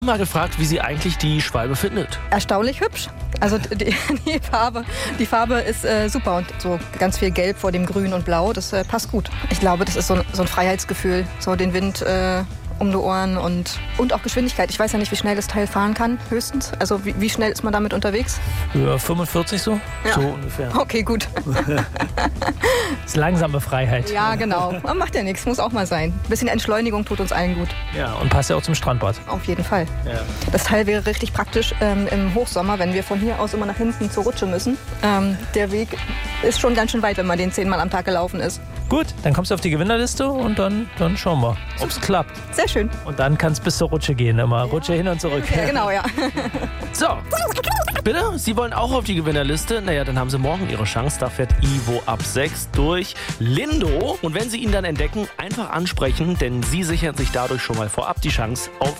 Mal gefragt, wie sie eigentlich die Schwalbe findet. Erstaunlich hübsch. Also die Farbe ist super und so ganz viel Gelb vor dem Grün und Blau, das passt gut. Ich glaube, das ist so ein Freiheitsgefühl, so den Wind um die Ohren und auch Geschwindigkeit. Ich weiß ja nicht, wie schnell das Teil fahren kann, höchstens. Also wie schnell ist man damit unterwegs? Ja, 45 so? Ja. So ungefähr. Okay, gut. Das ist langsame Freiheit. Ja, genau. Aber macht ja nichts, muss auch mal sein. Ein bisschen Entschleunigung tut uns allen gut. Ja, und passt ja auch zum Strandbad. Auf jeden Fall. Ja. Das Teil wäre richtig praktisch im Hochsommer, wenn wir von hier aus immer nach hinten zur Rutsche müssen. Der Weg ist schon ganz schön weit, wenn man den 10-mal am Tag gelaufen ist. Gut, dann kommst du auf die Gewinnerliste und dann schauen wir, ob es klappt. Sehr schön. Und dann kann es bis zur Rutsche gehen, immer. Rutsche hin und zurück. Ja, genau, ja. So, bitte? Sie wollen auch auf die Gewinnerliste? Naja, dann haben Sie morgen Ihre Chance. Da fährt Ivo ab 6 durch Lindo. Und wenn Sie ihn dann entdecken, einfach ansprechen, denn Sie sichern sich dadurch schon mal vorab die Chance auf